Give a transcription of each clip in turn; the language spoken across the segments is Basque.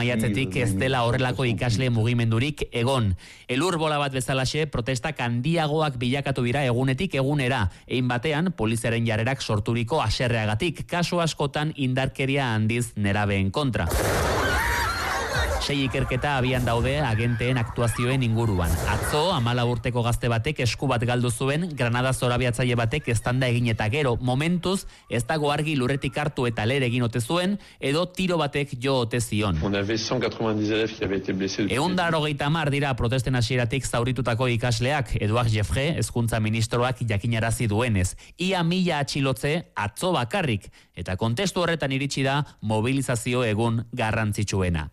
maiatzetik ez dela horrelako ikasle mugimendurik egon. Elur bola bat bezalaxe protestak handiagoak bilakatu dira egunetik egunera. Ein batean, poliziaren jarrerak sorturiko haserreagatik, kasu askotan indarkeria handiz nerabeen kontra. 6 ikerketa abian daude agenteen aktuazioen inguruan. Atzo, 14 urteko gazte batek esku bat galdu zuen, Granada zorabiatzaile batek eztanda egin eta gero, momentuz, ez dago argi lurretik hartu eta lere egin ote zuen, edo tiro batek jo ote zion. 190 dira protesten hasieratik zauritutako ikasleak, Eduard Jeffre, hezkuntza ministroak jakinarazi duenez. Ia 1000 atxilotze atzo bakarrik, eta kontestu horretan iritsi da mobilizazio egun garrantzitsuena.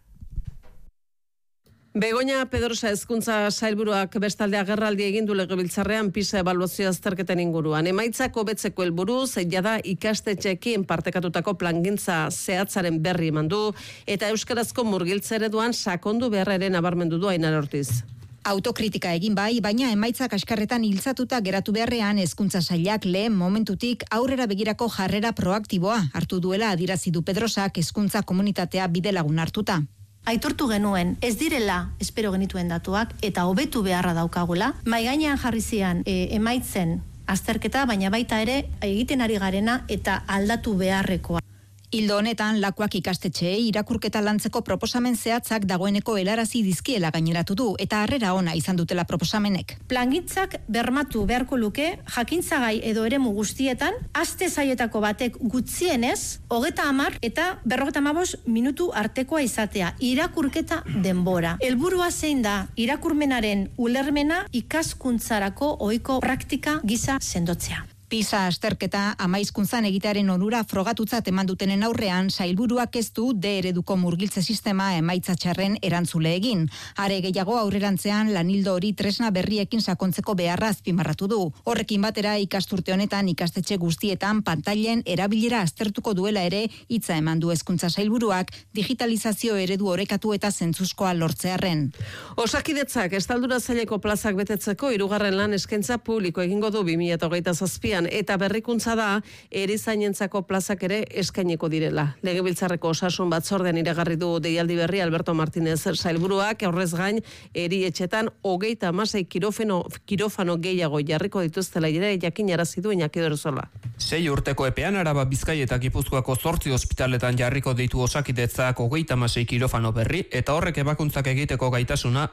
Begoña Pedrosa hezkuntza sailburuak bestalde agerraldi egin du Legebiltzarrean PISA ebaluazio azterketen inguruan. Emaitzak hobetzeko helburuz, jada ikastetxeekin partekatutako plangintza zehatzaren berri eman du eta euskarazko murgiltze ereduan sakondu beharraren nabarmendu du Ainara Ortiz. Autokritika egin bai, baina emaitzak askarretan hiltzatuta geratu beharrean hezkuntza sailak lehen momentutik aurrera begirako jarrera proaktiboa hartu duela adierazi du Pedrosak hezkuntza komunitatea bidelagun hartuta. Aitortu genuen, ez direla espero genituen datuak eta hobetu beharra daukagula. Mahai gainean jarri zian emaitzen azterketa, baina baita ere egiten ari garena eta aldatu beharrekoa. Hildo honetan, Lakuak ikastetxeei irakurketa lantzeko proposamen zehatzak dagoeneko helarazi dizkiela gaineratu du eta harrera ona izan dutela proposamenek. Plangintzak bermatu beharko luke jakintzagai edo eremu guztietan, aste zaietako batek gutxienez 30 eta 55 minutu artekoa izatea, irakurketa denbora. Helburua zein da irakurmenaren ulermena ikaskuntzarako ohiko praktika gisa sendotzea. PISA azterketa amaizkuntzan egitearen onura frogatutzat eman dutenen aurrean, sailburuak ez du D ereduko murgiltze sistema emaitza txarren erantzule egin. Are gehiago aurrerantzean lanildo hori tresna berriekin sakontzeko beharra azpimarratu du. Horrekin batera ikasturte honetan ikastetxe guztietan pantailen erabilera aztertuko duela ere hitza eman du hezkuntza sailburuak digitalizazio eredu orekatu eta zentzuzkoa lortzearren. Osakidetzak estaldura zaileko plazak betetzeko 3. lan eskaintza publiko egingo du 2027 eta berrikuntza da erizainentzako plazak ere eskainiko direla. Legebiltzarreko osasun batzordean iragarri du deialdi berri Alberto Martínez sailburuak, horrez gain erietxetan 36 kirofano gehiago jarriko dituztela ere jakinarazi du Iñaki Dorzola. 6 urteko epean Araba, Bizkaia eta Gipuzkoako 8 ospitaletan jarriko ditu Osakidetzak 36 kirofano berri eta horrek ebakuntzak egiteko gaitasuna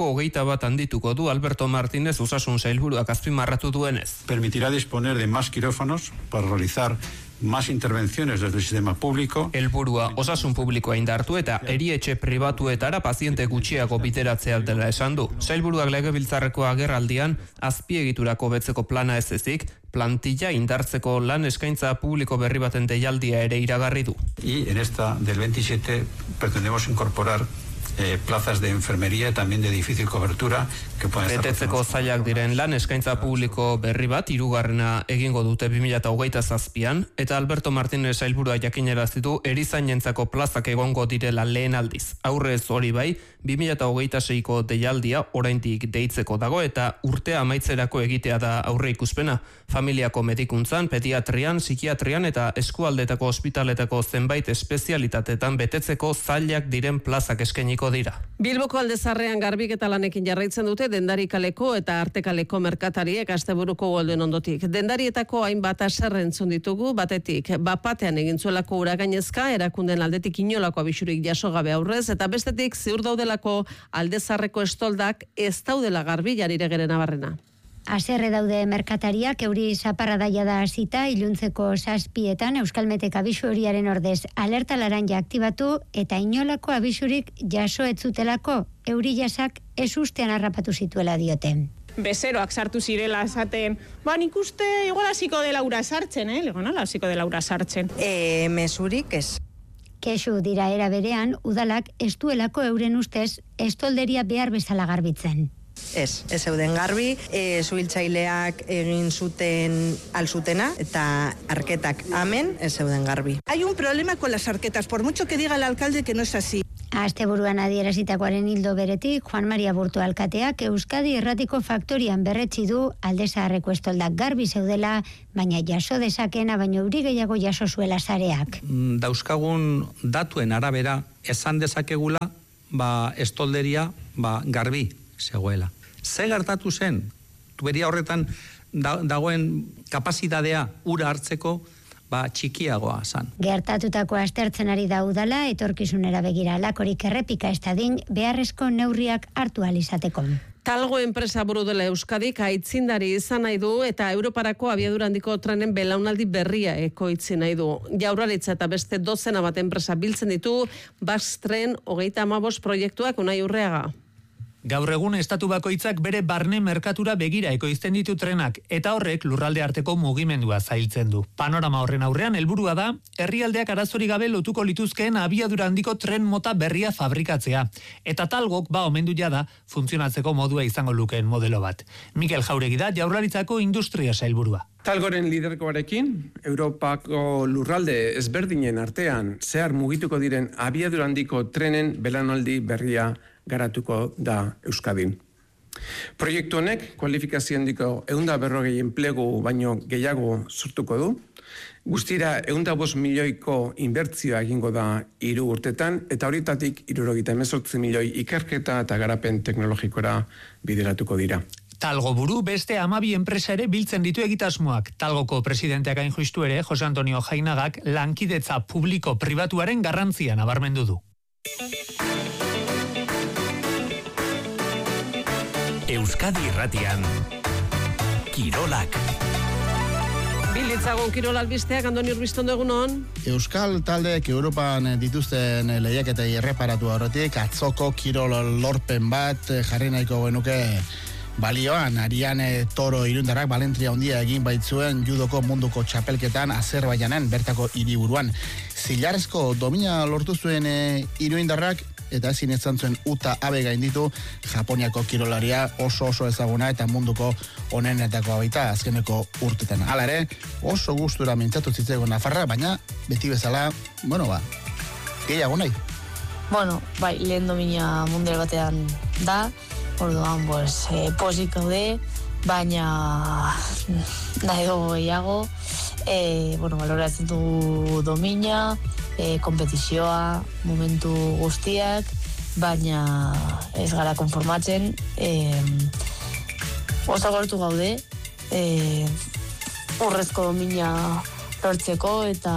121 handituko du Alberto Martínez osasun sailburuak azpimarratu duenez. Permitirá disponer de más quirófanos para realizar más intervenciones desde el sistema público. Helburua osasun publikoa indartu eta erietxe pribatuetara paziente gutxiago bideratzea dela esan du. Sailburuak Legebiltzarreko agerraldian azpiegiturako betzeko plana ez ezik, plantilla indartzeko lan eskaintza publiko berri baten deialdia ere iragarri du. Y en esta del 27 pretendemos incorporar plazas de enfermería, también de difícil cobertura, que pueden estar... Betetzeko zailak diren lan eskaintza publiko berri bat, 3. egingo dute 2027an, eta Alberto Martínez sailburua jakinarazi du erizainentzako plazak egongo direla lehen aldiz. Aurrez hori bai, 2026ko deialdia oraindik deitzeko dago eta urtea amaitzerako egitea da aurre ikuspena. Familiako medikuntzan, pediatrian, psikiatrian eta eskualdetako ospitaletako zenbait espezialitatetan betetzeko zailak diren plazak eskainiko dira. Bilboko Aldezarrean garbiketa lanekin jarraitzen dute Dendarikaleko eta Artekaleko merkatariek asteburuko golduen ondotik. Dendarietako hainbat haserre entzun ditugu, batetik bapatean egin zuelako uragainezka, erakunden aldetik inolako abisurik jaso gabe aurrez, eta bestetik ziur daudelako Aldezarreko estoldak ez daudela garbi jarire geren nabarrena. Haserre daude merkatariak euri zaparra daia da hasita iluntzeko 7etan Euskalmetek abisu horiaren ordez alerta laranja aktibatu eta inolako abisurik jaso ez zutelako euri jasak ez ustean harrapatu zituela diote. Bezeroak sartu zirela esaten, nik uste igual hasiko dela ura sartzen, hasiko dela ura sartzen. Mesurik ez. Kexu dira era berean, udalak ez duelako euren ustez estolderia behar bezala garbitzen. Ez zeuden garbi, suhiltzaileak egin zuten alzutena eta arketak amen ez zeuden garbi. Hay un problema con las arquetas, por mucho que diga el alcalde que no es así. Asteburuan adierazitakoaren ildo beretik, Juan Maria Burto alkateak Euskadi Erratiko Faktorian berretsi du Alde Zaharreko estoldak garbi zeudela, baina jaso dezakeena baino euri gehiago jaso zuela sareak. Dauzkagun datuen arabera esan dezakegula, estolderia garbi zegoela. Ze gertatu zen, tuberia horretan dagoen kapazitatea ura hartzeko, txikiagoa zan. Gertatutako aztertzen ari da udala, etorkizunera begira lakorik errepika ez dadin, beharrezko neurriak hartu ahal izateko. Talgo enpresa buru dela Euskadik aitzindari izan nahi du eta Europarako abiadura handiko trenen belaunaldi berria ekoitzi nahi du. Jaurlaritza eta beste 12 bat enpresa biltzen ditu Basque Tren 35 proiektuak Unai Urreaga. Gaur egun estatu bakoitzak bere barne merkatura begira ekoizten ditu trenak, eta horrek lurralde arteko mugimendua zailtzen du. Panorama horren aurrean helburua da, herrialdeak arazori gabe lotuko lituzkeen abiadura handiko tren mota berria fabrikatzea. Eta Talgok omendu jada funtzionatzeko modua izango lukeen modelo bat. Mikel Jauregi da Jaurlaritzako industria sailburua. Talgoren lidergoarekin, Europako lurralde ezberdinen artean zehar mugituko diren abiadura handiko trenen belaunaldi berria garatuko da Euskadin. Proiektu honek kualifikazio handiko 140 enplegu baino gehiago sortuko du. Guztira 105 milioiko inbertzioa egingo da 3 urtetan, eta horietatik 78 milioi ikerketa eta garapen teknologikora bideratuko dira. Talgo buru beste 12 enpresa ere biltzen ditu egitasmoak. Talgoko presidenteak hain justu ere, Jose Antonio Jainagak lankidetza publiko-pribatuaren garrantzia nabarmendu du. Euskadi Irratian Kirolak. Bilitzagon Kirol albisteak, Andoni Urbiztondo, egunon. Euskal taldeek Europan dituzten lehiaketei erreparatu aurretik atzoko kirol lorpen bat jarri nahiko genuke balioan. Ariane Toro irundarrak balentria handia egin baitzuen judoko munduko txapelketan Azerbaijanen bertako hiriburuan. Zilarrezko domina lortu zuen iruindarrak eta ezin izan zuen Uta Abe gainditu, Japoniako kirolaria oso ezaguna eta munduko onenetako baita azkeneko urtetan. Hala ere, oso gustura mintzatu zitzaigun Nafarra, baina beti bezala, gehiago nahi. Bai, lehen domina mundial batean da, orduan, pozik gaude, baina nahi dugu gehiago, baloratzen du domina, kompetizioa, momentu guztiak, baina ez gara konformatzen, oso gortu gaude, urrezko domina lortzeko, eta,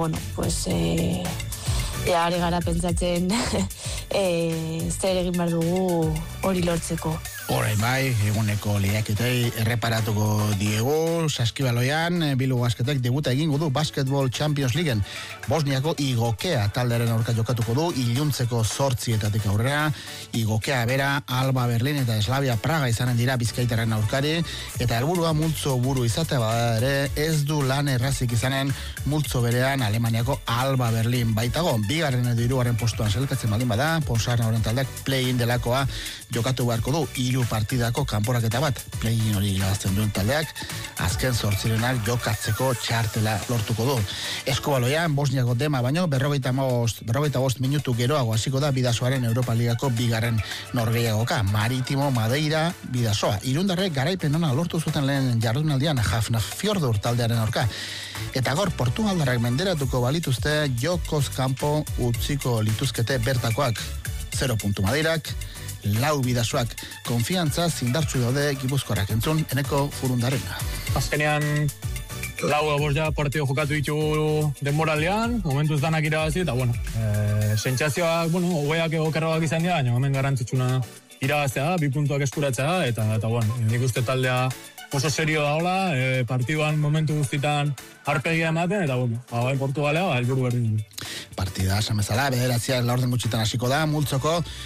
ari gara pentsatzen zer egin behar dugu hori lortzeko. Orain bai, eguneko lehiaketei erreparatuko diegu, Saskibaloian, Bilbao Basketek debuta egingo du Basketball Champions Leagueen. Bosniako Igokea taldearen aurka jokatuko du, iluntzeko 8 aurrera. Igokea bera, Alba Berlin eta Slavia Praga izanen dira Bizkaitarren aurkari, eta helburua multzo buru izatea bada ere, ez du lan errazik izanen multzo berean Alemaniako Alba Berlin baitago. Bigarren edo 3. postuan selkatzen baldin bada, Ponsarna horren taldeak play-in delakoa jokatu beharko du, 3 partidako kanporaketa bat, play-in hori irabazten duen taldeak, azken 8 jokatzeko txartela lortuko du. Eskubaloian, Bosniako Dema baino, 45 minutu geroago hasiko da Bidasoaren Europa Ligako bigarren norgehiagoka, Maritimo Madeira Bidasoa. Irundarrek garaipen ona lortu zuten lehen jardunaldian Hafnarfjordur taldearen aurka. Eta gaur Portugaldarrak menderatuko balituzte jokoz kanpo utziko lituzkete bertakoak. 0 puntu Madeirak, 4 Bidasoak. Konfiantza zindartzu daude Gipuzkoarrak, entzun Eneko Furundarena. Azkenean 4 partido jokatu ditugu denboraldean, momentuz danak irabazi, eta sentsazioak, hobeak egokerroak izan dira, baina hemen garrantzitsuna irabaztea da, 2 puntuak eskuratzea, eta nik uste taldea oso serio daola, partiduan momentu guztitan arpegia ematen, eta Portugalea helburu berdin. Partida, esan bezala, 9 laurden gutxitan hasiko da, multzoko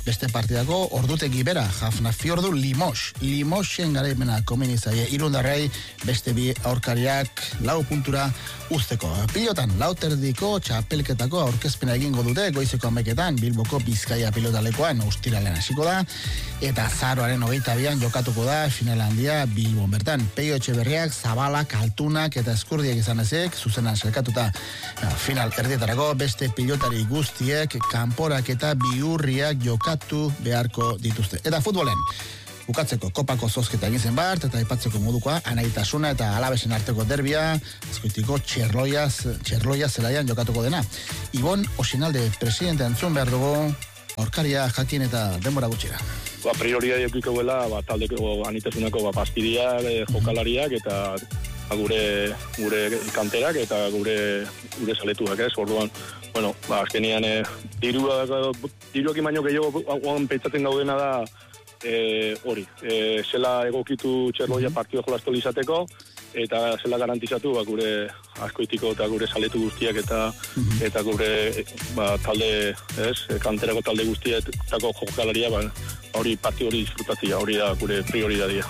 Beste partidako ordutegi bera, Hafnarfjordu Limosen garaipena komeni zaie irundarrei, beste bi aurkariak 4 puntura uzteko. Pilotan, lauterdiko txapelketako aurkezpena egingo dute, goizeko 11etan Bilboko Bizkaia pilotalekoan ostiralean hasiko da, eta azaroaren 22an jokatuko da final handia Bilbon bertan. Peio Etxeberriak, Zabalak, Altunak eta Eskurdiak izan ezek, zuzenan selkatuta final erdietarako beste pilotari guztiek kanporak eta bihurriak jokatu beharko dituzte. Eta futbolen, bukatzeko kopako zozketa egin zen bart, eta aipatzeko modukoa, Anaitasuna eta Alabesen arteko derbia, azkoitiko Txerloia zelaian jokatuko dena. Ibon Osinalde presidente entzun behar dugu, aurkaria jakin eta denbora gutxira. Prioria diokiko guela, taldeko Anitasunako pastidiak, jokalariak eta gure kanterak eta gure saletuak, ez? Orduan, bueno, azkenian diruak baino gehiago pentsatzen gaudena da hori, zela egokitu Txerloia partido jolastu izateko eta zela garantizatu gure Azkoitiko eta gure saletu guztiak eta gure talde, kanterako talde guztietako jokalaria hori partido hori disfrutatzea, hori da gure prioridadia.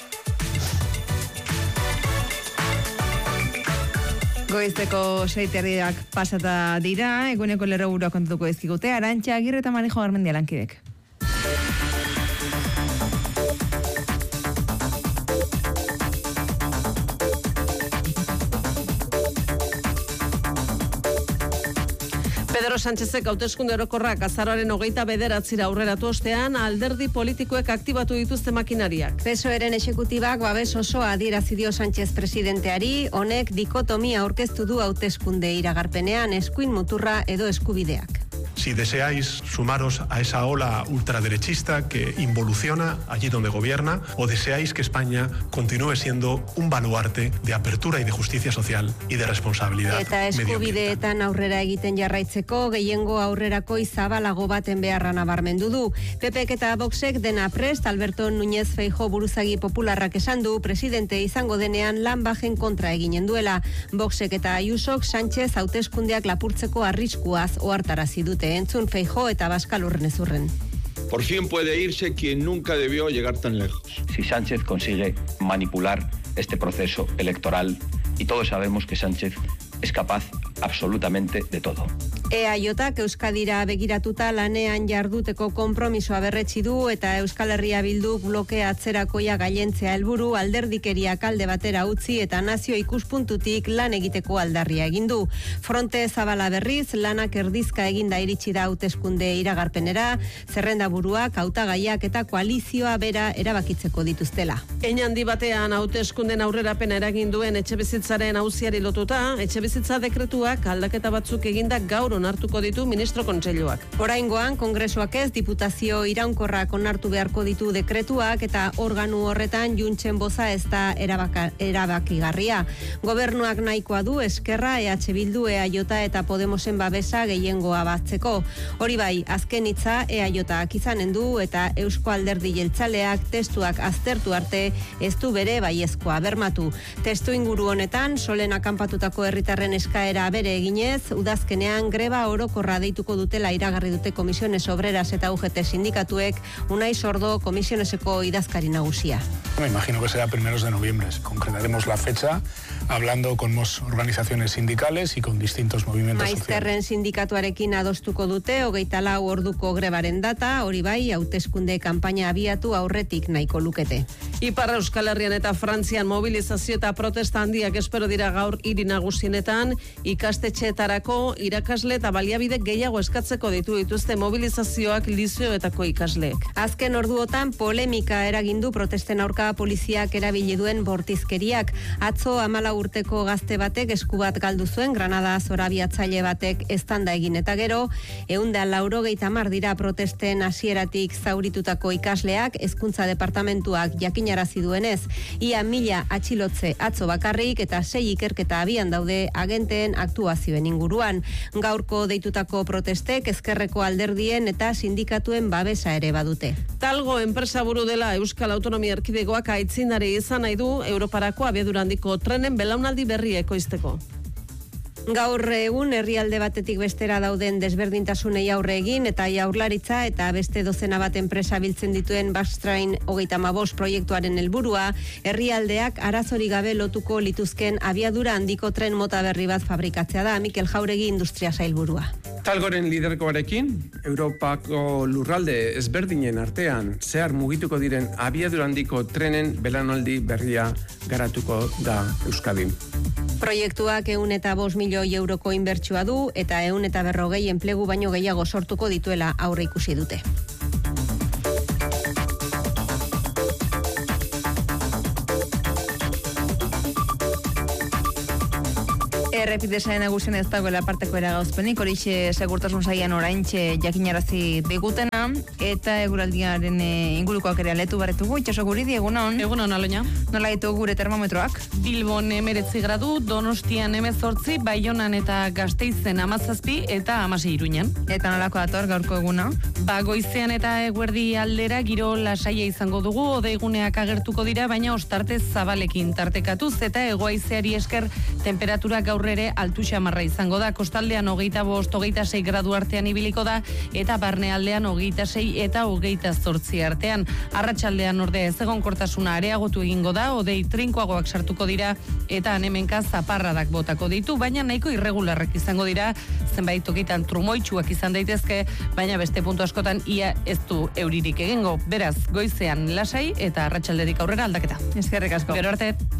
Goizeko 6:30 pasata dira, eguneko lerroburua kontatuko ezkigute, Arantxa Agirre eta Marijo Garmendia lankidek. Pedro Sánchezek hauteskunde orokorrak azaroaren 29 aurreratu ostean alderdi politikoek aktibatu dituzte makinariak. PSOEren exekutibak babes osoa adierazi dio Sánchez presidenteari, honek dikotomia aurkeztu du hauteskunde iragarpenean, eskuin muturra edo eskubideak. Si deseáis sumaros a esa ola ultraderechista que involuciona allí donde gobierna, o deseáis que España continúe siendo un baluarte de apertura y de justicia social y de responsabilidad medioambiental. Eta eskubideetan aurrera egiten jarraitzeko, gehiengo aurrerako izabalago baten beharra nabarmendu du. PPek eta Voxek dena prest, Alberto Núñez Feijóo buruzagi popularrak esan du, presidente izango denean lan bajen kontra eginen duela. Voxek eta Ayusok Sánchez hauteskundeak lapurtzeko arriskuaz ohartarazi dute. Entzun Feijóo eta Bascal Urnezurren. Por fin puede irse quien nunca debió llegar tan lejos. Si Sánchez consigue manipular este proceso electoral, y todos sabemos que Sánchez es capaz absolutamente de todo. EAJak Euskadira begiratuta lanean jarduteko konpromisoa berretsi du eta Euskal Herria Bilduk blokea atzerakoia gailentzea helburu, alderdikeriak alde batera utzi eta nazio ikuspuntutik lan egiteko aldarria egin du. Fronte Zabala berriz lanak erdizka eginda iritsi da hauteskunde iragarpenera, zerrendaburuak, hautagaiak eta koalizioa bera erabakitzeko dituztela. Hein handi batean hauteskunden aurrerapena eragin duen etxebizitzaren auziari lotuta, etxebizitza dekretuak aldaketa batzuk egindak gaur onartuko ditu ministro kontseiluak. Oraingoan kongresuak ez, diputazio iraunkorrak onartu beharko ditu dekretuak eta organu horretan Juntzen boza ez da erabakigarria. Gobernuak nahikoa du Eskerra, EH Bildu, EAJ eta Podemosen babesa gehiengoa batzeko. Hori bai, azken hitza EAJak izanen du eta Eusko Alderdi Jeltzaleak testuak aztertu arte ez du bere baiezkoa bermatu. Testu inguru honetan, Solen akanpatutako herritarren eskaera bere eginez, udazkenean greba orokorra deituko dutela iragarri dute Comisiones Obreras eta UGT sindikatuek, Unai Sordo Comisioneseko idazkari nagusia. Me imagino que será primeros de noviembre. Concretaremos la fecha hablando con organizaciones sindicales y con distintos movimientos sociales. Maizterren sindikatuarekin adostuko dute 24 orduko grebaren data, hori bai, hauteskunde kanpaina abiatu aurretik nahiko lukete. Ipar Euskal Herrian eta Frantzian mobilizazio eta protesta handiak espero dira gaur hiri nagusienetan, ikastetxeetarako irakasle eta baliabide gehiago eskatzeko dituzte mobilizazioak lizioetako ikasleek. Azken orduotan polemika eragindu protesten aurka poliziak erabili duen bortizkeriak. Atzo 14 urteko gazte batek esku bat galdu zuen, Granada zorabiatzaile batek eztanda egin eta gero, 190 dira protesten hasieratik zauritutako ikasleak, hezkuntza departamentuak jakinarazi duenez, ia 1000 atxilotze atzo bakarrik eta 6 ikerketa abian daude agenteen aktuazioen inguruan. Gaurko deitutako protestek ezkerreko alderdien eta sindikatuen babesa ere badute. Talgo enpresaburu dela Euskal Autonomia Erkidegoak aitzindari izan nahi du Europarako abiadura handiko trenen belaunaldi berri ekoizteko. Gaur egun herrialde batetik bestera dauden desberdintasunei aurre egin eta Jaurlaritza eta beste dozena bat enpresa biltzen dituen Basque-Train 35 proiektuaren helburua herrialdeak arazorik gabe lotuko lituzken abiadura handiko tren mota berri bat fabrikatzea da. Mikel Jauregi industria sailburua. Talgoren lidergoarekin, Europako lurralde ezberdinen artean zehar mugituko diren abiadura handiko trenen belaunaldi berria garatuko da Euskadin. Proiektuak 105 milioi euroko inbertsioa du eta 140 enplegu baino gehiago sortuko dituela aurre ikusi dute. Errepidesaren nagusien ez dagoela parteko eragauzpenik, horixe segurtasun saian oraintxe jakinarazi digutena, eta eguraldiaren ingurukoak ere aletu barretugu. Itxaso Guridi, egunon. Egunon, Aloña. Nola ditugu gure termometroak? Bilbon 19 gradu, Donostian 18, Baionan eta Gasteizen 17 eta 16 Iruñan. Eta nolako dator gaurko eguna? Goizean eta eguerdi aldera giro lasaia izango dugu, odeiguneak agertuko dira, baina ostarte zabalekin tartekatuz eta hegoaizeari esker temperatura gaur ere altu xamarra izango da. Kostaldean 25-26 gradu artean ibiliko da eta barnealdean 26 eta 28 artean. Arratsaldean ordea ezegonkortasuna areagotu egingo da, odei trinkoagoak sartuko dira eta hemenka zaparradak botako ditu, baina nahiko irregularrak izango dira, zenbait tokitan trumoitsuak izan daitezke, baina beste puntu askotan ia ez du euririk egingo. Beraz, goizean lasai eta arratsaldetik aurrera aldaketa. Eskerrik asko. Gero arte.